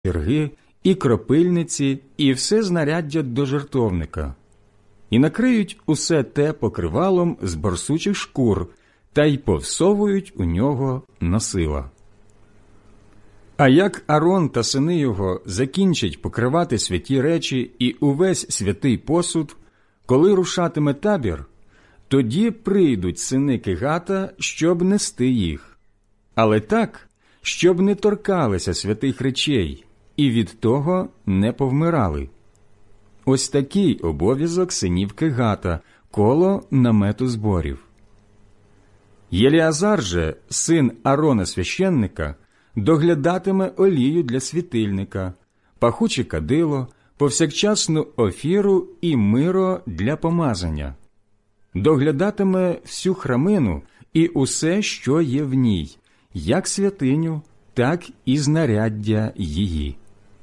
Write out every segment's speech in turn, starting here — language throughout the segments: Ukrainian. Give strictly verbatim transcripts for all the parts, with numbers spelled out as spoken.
черги, і кропильниці, і все знаряддя до жертовника. І накриють усе те покривалом з борсучих шкур, та й повсовують у нього носила. А як Арон та сини його закінчать покривати святі речі і увесь святий посуд, коли рушатиме табір, тоді прийдуть сини Кегата, щоб нести їх, але так, щоб не торкалися святих речей і від того не повмирали. Ось такий обов'язок синів Кегата коло намету зборів. Єліазар же, син Арона священника, доглядатиме олію для світильника, пахуче кадило, повсякчасну офіру і миро для помазання. Доглядатиме всю храмину і усе, що є в ній, як святиню, так і знаряддя її.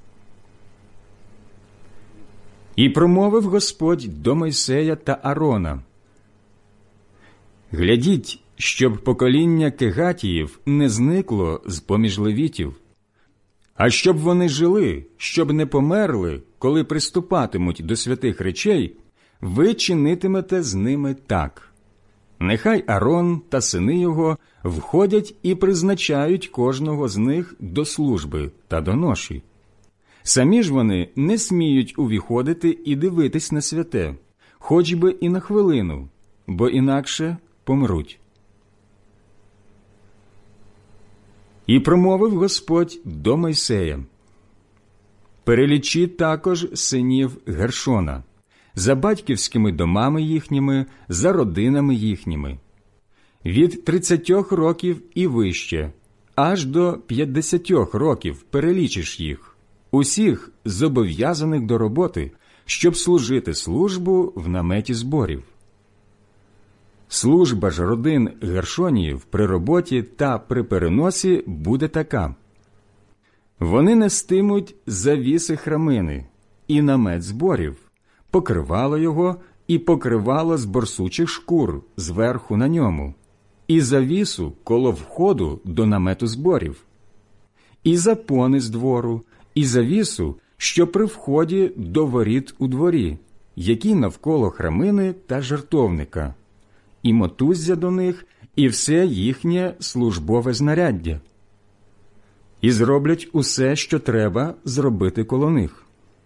І промовив Господь до Мойсея та Арона: «Глядіть, щоб покоління Кегатіїв не зникло з-поміж левітів, а щоб вони жили, щоб не померли, коли приступатимуть до святих речей, ви чинитимете з ними так. Нехай Арон та сини його входять і призначають кожного з них до служби та до ноші. Самі ж вони не сміють увіходити і дивитись на святе, хоч би і на хвилину, бо інакше помруть». І промовив Господь до Мойсея: «Перелічи також синів Гершона, за батьківськими домами їхніми, за родинами їхніми, від тридцятьох років і вище, аж до п'ятдесятьох років перелічиш їх, усіх зобов'язаних до роботи, щоб служити службу в наметі зборів. Служба ж родин Гершоніїв при роботі та при переносі буде така. Вони нестимуть завіси храмини і намет зборів, покривало його і покривало з борсучих шкур зверху на ньому, і завісу коло входу до намету зборів, і запони з двору, і завісу, що при вході до воріт у дворі, які навколо храмини та жертовника, і мотуззя до них, і все їхнє службове знаряддя. І зроблять усе, що треба зробити коло них.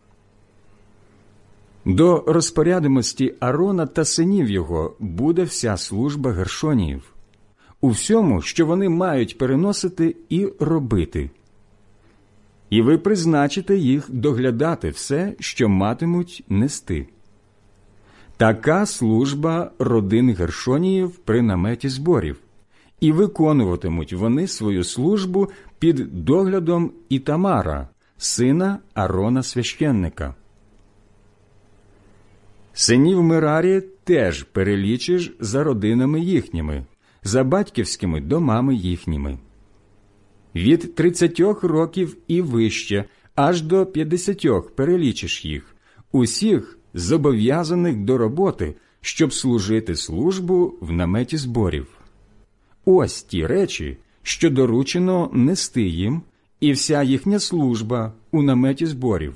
До розпорядимості Арона та синів його буде вся служба Гершоніїв, у всьому, що вони мають переносити і робити. І ви призначите їх доглядати все, що матимуть нести. Така служба родин Гершоніїв при наметі зборів, і виконуватимуть вони свою службу під доглядом Ітамара, сина Арона священника. Синів Мерарі теж перелічиш за родинами їхніми, за батьківськими домами їхніми. Від тридцятьох років і вище, аж до п'ятдесятьох перелічиш їх, усіх зобов'язаних до роботи, щоб служити службу в наметі зборів. Ось ті речі, що доручено нести їм, і вся їхня служба у наметі зборів: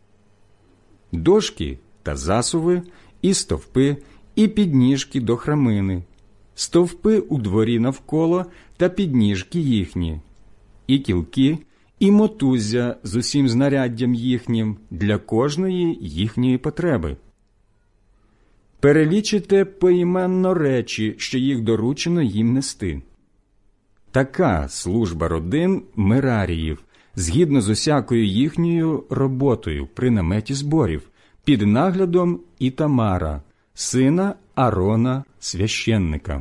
дошки та засуви, і стовпи, і підніжки до храмини, стовпи у дворі навколо та підніжки їхні, і кілки, і мотуззя з усім знаряддям їхнім для кожної їхньої потреби. Перелічите поіменно речі, що їх доручено їм нести. Така служба родин Мераріїв, згідно з усякою їхньою роботою при наметі зборів, під наглядом Ітамара, сина Арона священника.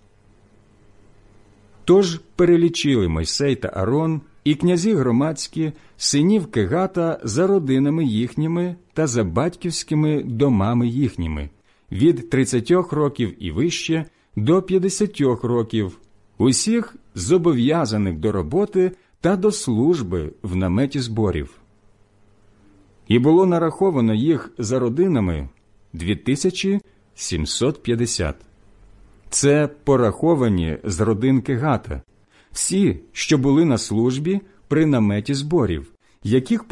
Тож перелічили Мойсей та Арон і князі громадські синів Кегата за родинами їхніми та за батьківськими домами їхніми, від тридцятьох років і вище до п'ятдесятьох років, усіх зобов'язаних до роботи та до служби в наметі зборів. І було нараховано їх за родинами дві тисячі сімсот п'ятдесят. Це пораховані з родин Кегата, всі, що були на службі при наметі зборів, яких